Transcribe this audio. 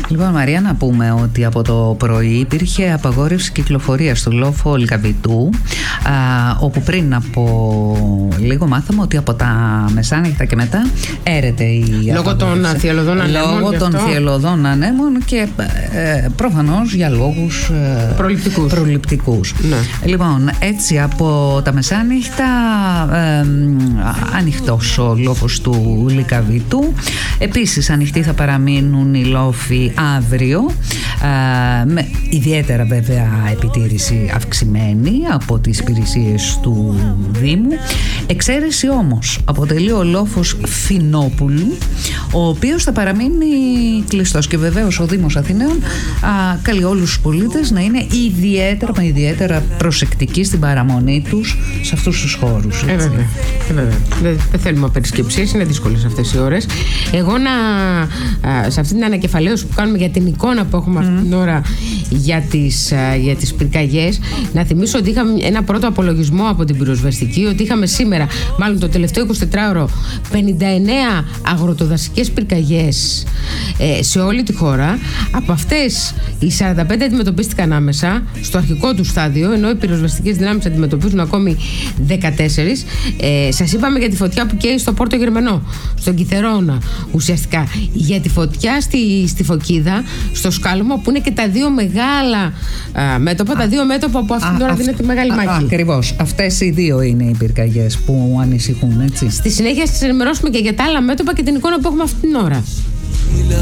Λοιπόν, Μαρία, να πούμε ότι από το πρωί υπήρχε απαγόρευση κυκλοφορίας στο λόφο Λυκαβητού, όπου πριν από λίγο μάθαμε ότι από τα μεσάνυχτα και μετά έρεται η λόγω των θυελλωδών ανέμων. Λόγω των θυελλωδών ανέμων και προφανώς για λόγους προληπτικούς. Ναι. Λοιπόν, έτσι από τα μεσάνυχτα ανοιχτός ο λόφος του Λυκαβητού. Επίσης ανοιχτοί θα παραμείνουν οι λόφοι αύριο, με ιδιαίτερα βέβαια επιτήρηση αυξημένη από τις υπηρεσίες του Δήμου. Εξαίρεση όμως αποτελεί ο λόφος Φινόπουλου, ο οποίος θα παραμείνει κλειστός, και βεβαίως ο Δήμος Αθηναίων καλεί όλους τους πολίτες να είναι ιδιαίτερα προσεκτικοί στην παραμονή τους σε αυτούς τους χώρους. Βέβαια. Δεν θέλουμε απερισκεψίες, είναι δύσκολες αυτές οι ώρες. Εγώ σε αυτή την ανακεφαλαίωση που κάνουμε για την εικόνα που έχουμε αυτή την ώρα για τις πυρκαγιές, να θυμίσω ότι είχαμε ένα πρώτο απολογισμό από την πυροσβεστική, ότι είχαμε σήμερα, μάλλον το τελευταίο 24ωρο, 59 αγροτοδασικές πυρκαγιές σε όλη τη χώρα. Από αυτές οι 45 αντιμετωπίστηκαν άμεσα στο αρχικό του στάδιο, ενώ οι πυροσβεστικές δυνάμεις αντιμετωπίζουν ακόμη 14. Σας είπαμε για τη φωτιά που καίει στο Πόρτο Γερμανό, στον Κιθερώνα ουσιαστικά, για τη φωτιά στη Φωκίδα, στο Σκάλωμα, που είναι και τα δύο μεγάλα μέτωπα, τα δύο μέτωπα που αυτήν την ώρα δίνεται μεγάλη μάχη. Ακριβώς. Αυτές οι δύο είναι οι πυρκαγιές που ανησυχούν, έτσι. Στη συνέχεια σας ενημερώσουμε και για τα άλλα μέτωπα και την εικόνα που έχουμε αυτήν την ώρα.